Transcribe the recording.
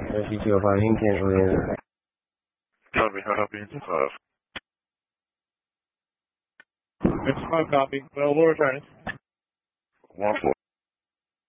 SC-205, he can't really answer. Copy, how copy, engine 5. Engine 5 copy. Well, we're returning. 1-4.